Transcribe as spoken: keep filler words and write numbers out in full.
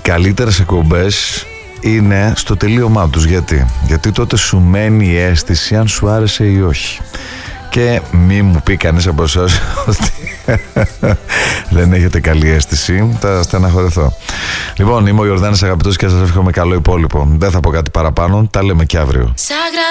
καλύτερες εκπομπές είναι στο τελείωμά τους. Γιατί? Γιατί τότε σου μένει η αίσθηση αν σου άρεσε ή όχι. Και μη μου πει κανείς από εσάς ότι δεν έχετε καλή αίσθηση, θα στεναχωρηθώ. Λοιπόν, είμαι ο Ιορδάνης Αγαπητός και σας εύχομαι καλό υπόλοιπο. Δεν θα πω κάτι παραπάνω, τα λέμε και αύριο.